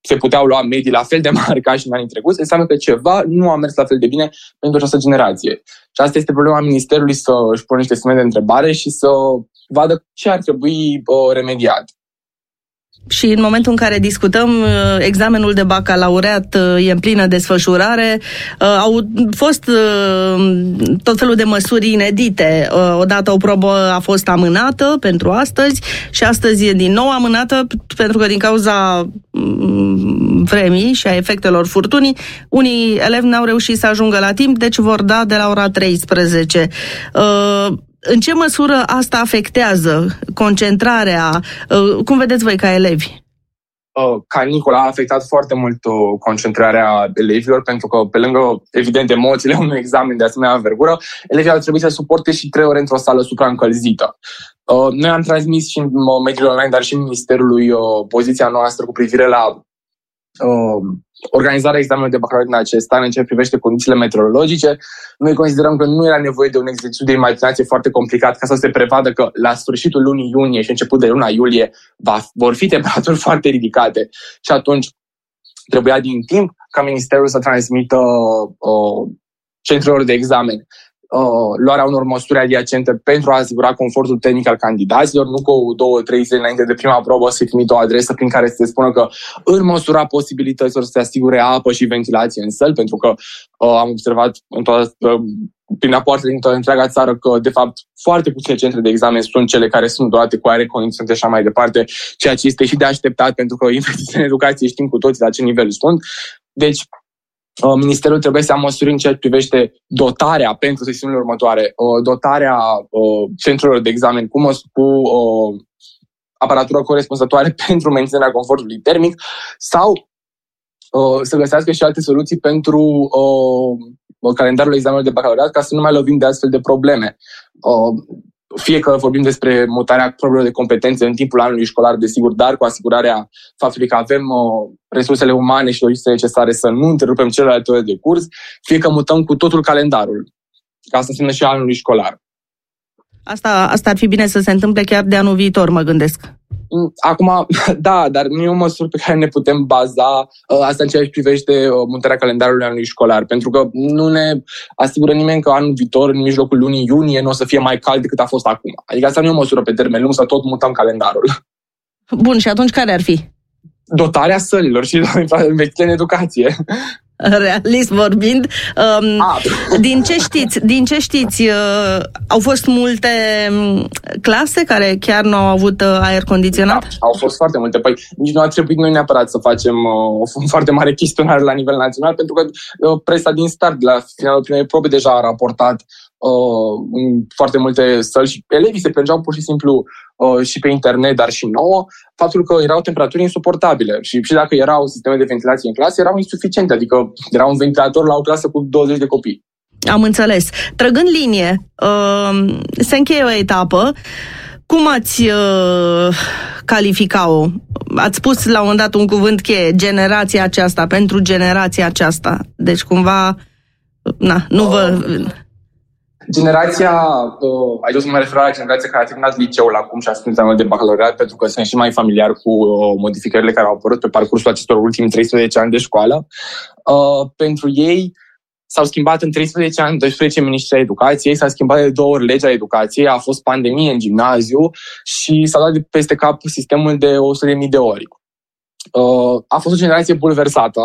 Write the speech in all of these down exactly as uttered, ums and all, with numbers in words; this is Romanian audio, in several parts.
se puteau lua medii la fel de mari ca și în anii trecuți, înseamnă că ceva nu a mers la fel de bine pentru această generație. Și asta este problema Ministerului, să își pună niște semne de întrebare și să vadă ce ar trebui uh, remediat. Și în momentul în care discutăm, examenul de bacalaureat e în plină desfășurare. Au fost tot felul de măsuri inedite. Odată o probă a fost amânată pentru astăzi și astăzi e din nou amânată pentru că din cauza vremii și a efectelor furtunii, unii elevi n-au reușit să ajungă la timp, deci vor da de la ora treisprezece. În ce măsură asta afectează concentrarea? Cum vedeți voi ca elevi? Canicula a afectat foarte mult concentrarea elevilor, pentru că, pe lângă, evident, emoțiile unui examen de asemenea învergură, elevii au trebuit să suporte și trei ore într-o sală supraîncălzită. Noi am transmis și în mediul online, dar și în Ministerului poziția noastră cu privire la organizarea examenului de bacalaureat în acest an în ce privește condițiile meteorologice. Noi considerăm că nu era nevoie de un exercițiu de imaginație foarte complicat ca să se prevadă că la sfârșitul lunii iunie și început de luna iulie va, vor fi temperaturi foarte ridicate și atunci trebuia din timp ca Ministerul să transmită uh, centrelor de examen Uh, luarea unor măsuri adiacente pentru a asigura confortul tehnic al candidaților, nu cu două, trei zile înainte de prima probă să trimită o adresă prin care să se spună că în măsura posibilităților să se asigure apă și ventilație în săli, pentru că uh, am observat în toată, uh, prin rapoartele din toată întreaga țară că, de fapt, foarte puține centre de examen sunt cele care sunt dotate cu aer condiționat și așa mai departe, ceea ce este și de așteptat, pentru că investițiile în educație știm cu toții la ce nivel sunt. Deci, Ministerul trebuie să ia măsuri în ceea ce privește dotarea pentru sesiunile următoare, dotarea centrelor de examen cu, măs- cu aparatură corespunzătoare pentru menținerea confortului termic sau să găsească și alte soluții pentru calendarul examenului de bacalaureat ca să nu mai lovim de astfel de probleme. Fie că vorbim despre mutarea probelor de competențe în timpul anului școlar, desigur, dar cu asigurarea faptului că avem uh, resursele umane și logistice necesare să nu întrerupem celelalte ore de curs, fie că mutăm cu totul calendarul. Ca asta înseamnă și anului școlar. Asta, asta ar fi bine să se întâmple chiar de anul viitor, mă gândesc. Acum, da, dar nu e o măsură pe care ne putem baza, asta în ceea ce privește mutarea calendarului anului școlar, pentru că nu ne asigură nimeni că anul viitor, în mijlocul lunii iunie, nu o să fie mai cald decât a fost acum. Adică asta nu e o măsură pe termen lung, să tot mutăm calendarul. Bun, și atunci care ar fi? Dotarea sălilor și investițiile în educație. Realist vorbind, um, din ce știți, din ce știți uh, au fost multe clase care chiar nu au avut uh, aer condiționat? Da, au fost foarte multe. Păi nici nu a trebuit noi neapărat să facem uh, o foarte mare chestionare la nivel național, pentru că uh, presa din start, la finalul primei probe, deja a raportat uh, în foarte multe săli și elevii se plângeau pur și simplu uh, și pe internet, dar și nouă, faptul că erau temperaturi insuportabile și, și dacă erau sisteme de ventilație în clasă, erau insuficiente, adică era un ventilator la o clasă cu douăzeci de copii. Am înțeles. Trăgând linie, uh, se încheie o etapă. Cum ați uh, califica-o? Ați spus la un moment dat un cuvânt cheie, generația aceasta, pentru generația aceasta. Deci cumva, na, nu vă... Generația, uh, adică să mă refer la generația care a terminat liceul acum și a scris examenul de bacalaureat, pentru că sunt și mai familiar cu uh, modificările care au apărut pe parcursul acestor ultimi treisprezece ani de școală. Uh, pentru ei s-au schimbat în treisprezece ani doisprezece miniștri ai educației, s-a schimbat de două ori legea educației, a fost pandemie în gimnaziu și s-a dat peste cap sistemul de o sută de mii de ori. Uh, a fost o generație bulversată,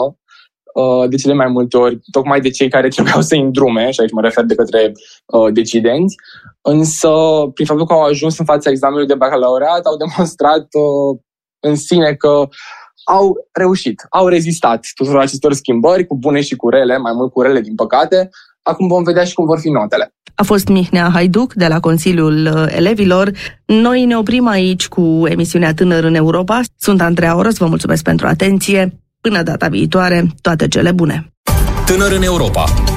de cele mai multe ori, tocmai de cei care trebuiau să-i îndrume, și aici mă refer de către uh, decidenți, însă, prin faptul că au ajuns în fața examenului de bacalaureat, au demonstrat uh, în sine că au reușit, au rezistat tuturor acestor schimbări, cu bune și cu rele, mai mult cu rele, din păcate. Acum vom vedea și cum vor fi notele. A fost Mihnea Haiduc de la Consiliul Elevilor. Noi ne oprim aici cu emisiunea Tânăr în Europa. Sunt Andreea Orăs, vă mulțumesc pentru atenție. Până data viitoare, toate cele bune! Tânăr în Europa,